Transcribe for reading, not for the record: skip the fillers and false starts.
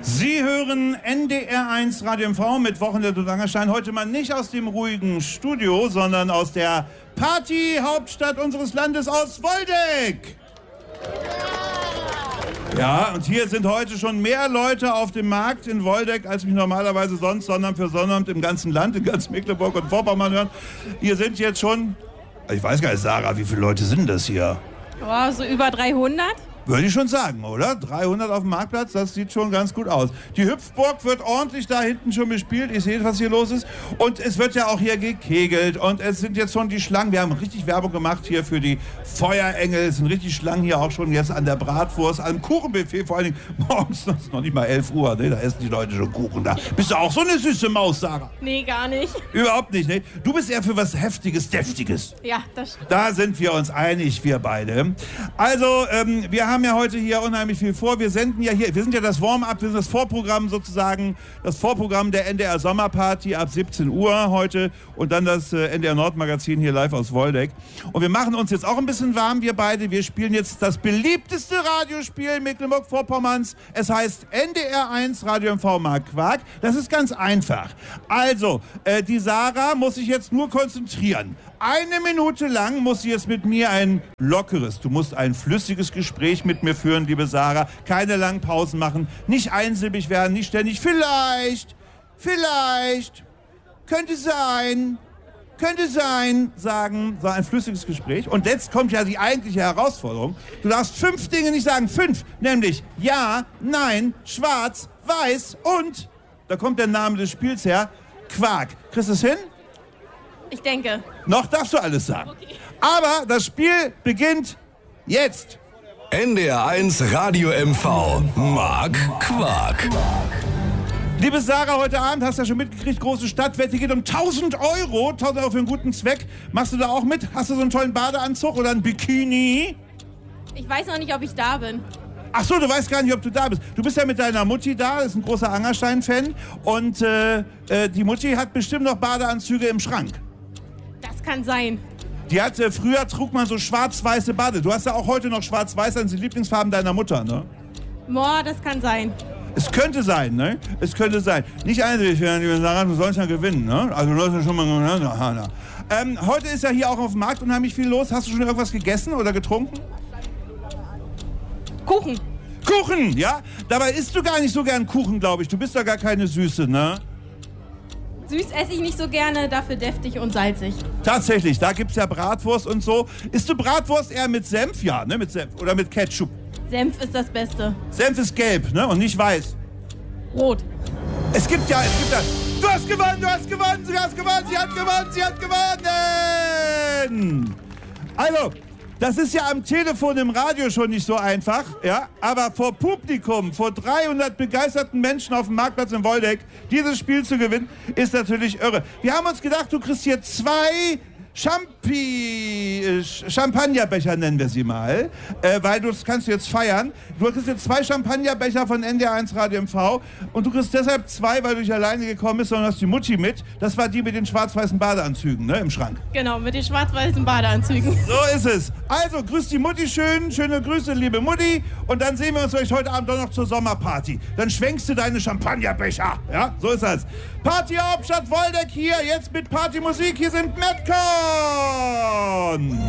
Sie hören NDR1 Radio MV mit Wochenende Langerstein. Heute mal nicht aus dem ruhigen Studio, sondern aus der Party-Hauptstadt unseres Landes, aus Woldeck. Ja, und hier sind heute schon mehr Leute auf dem Markt in Woldeck, als mich normalerweise sonst Sonnabend für Sonnabend im ganzen Land, in ganz Mecklenburg und Vorpommern hören. Hier sind jetzt schon, ich weiß gar nicht, Sarah, wie viele Leute sind das hier? Oh, so über 300? Würde ich schon sagen, oder? 300 auf dem Marktplatz, das sieht schon ganz gut aus. Die Hüpfburg wird ordentlich da hinten schon bespielt. Ich sehe, was hier los ist. Und es wird ja auch hier gekegelt. Und es sind jetzt schon die Schlangen. Wir haben richtig Werbung gemacht hier für die Feuerengel. Es sind richtig Schlangen hier auch schon jetzt an der Bratwurst, am Kuchenbuffet. Vor allen Dingen morgens, das ist noch nicht mal 11 Uhr. Ne? Da essen die Leute schon Kuchen da. Bist du auch so eine süße Maus, Sarah? Nee, gar nicht. Überhaupt nicht, ne? Du bist eher für was Heftiges, Deftiges. Ja, das stimmt. Da sind wir uns einig, wir beide. Also, wir haben ja heute hier unheimlich viel vor. Wir senden ja hier, wir sind ja das Warm-up, wir sind das Vorprogramm sozusagen, das Vorprogramm der NDR Sommerparty ab 17 Uhr heute und dann das NDR Nordmagazin hier live aus Woldeck. Und wir machen uns jetzt auch ein bisschen warm, wir beide. Wir spielen jetzt das beliebteste Radiospiel Mecklenburg-Vorpommerns. Es heißt NDR1 Radio MV Mark Quark. Das ist ganz einfach. Also, die Sarah muss sich jetzt nur konzentrieren. 1 Minute lang muss sie jetzt mit mir ein lockeres, du musst ein flüssiges Gespräch mit mir führen, liebe Sarah. Keine langen Pausen machen, nicht einsilbig werden, nicht ständig vielleicht, könnte sein, sagen. So ein flüssiges Gespräch. Und jetzt kommt ja die eigentliche Herausforderung. Du darfst 5 Dinge nicht sagen, 5, nämlich ja, nein, schwarz, weiß und, da kommt der Name des Spiels her, Quark. Kriegst du es hin? Ich denke. Noch darfst du alles sagen. Okay. Aber das Spiel beginnt jetzt. NDR1 Radio MV Mark Quark. Liebe Sarah, heute Abend hast du ja schon mitgekriegt, große Stadtwette geht um 1.000 Euro. 1.000 Euro für einen guten Zweck. Machst du da auch mit? Hast du so einen tollen Badeanzug oder ein Bikini? Ich weiß noch nicht, ob ich da bin. Ach so, du weißt gar nicht, ob du da bist. Du bist ja mit deiner Mutti da, das ist ein großer Angerstein-Fan. Und die Mutti hat bestimmt noch Badeanzüge im Schrank. Das kann sein. Die hat, früher trug man so schwarz-weiße Bade. Du hast ja auch heute noch schwarz-weiß, das sind die Lieblingsfarben deiner Mutter, ne? Boah, das kann sein. Es könnte sein, ne? Es könnte sein. Nicht einsilbig werden, liebe Sarah, du sollst ja gewinnen, ne? Also du sollst ja schon mal... heute ist ja hier auch auf dem Markt unheimlich viel los. Hast du schon irgendwas gegessen oder getrunken? Kuchen. Kuchen, ja? Dabei isst du gar nicht so gern Kuchen, glaube ich. Du bist doch gar keine Süße, ne? Süß esse ich nicht so gerne, dafür deftig und salzig. Tatsächlich, da gibt's ja Bratwurst und so. Isst du Bratwurst eher mit Senf? Ja, ne? Mit Senf. Oder mit Ketchup? Senf ist das Beste. Senf ist gelb, ne? Und nicht weiß. Rot. Es gibt ja... Du hast gewonnen, sie hat gewonnen! Also... Das ist ja am Telefon im Radio schon nicht so einfach, ja, aber vor Publikum, vor 300 begeisterten Menschen auf dem Marktplatz in Woldeck, dieses Spiel zu gewinnen, ist natürlich irre. Wir haben uns gedacht, du kriegst hier 2 Champagnerbecher, nennen wir sie mal, weil das kannst du jetzt feiern. Du kriegst jetzt 2 Champagnerbecher von NDR1 Radio MV und du kriegst deshalb 2, weil du nicht alleine gekommen bist, sondern hast die Mutti mit. Das war die mit den schwarz-weißen Badeanzügen, ne, im Schrank. Genau, mit den schwarz-weißen Badeanzügen. So ist es. Also, grüß die Mutti schön, schöne Grüße, liebe Mutti. Und dann sehen wir uns euch heute Abend doch noch zur Sommerparty. Dann schwenkst du deine Champagnerbecher. Ja, so ist das. Party Hauptstadt Woldeck hier, jetzt mit Partymusik. Hier sind Metcon.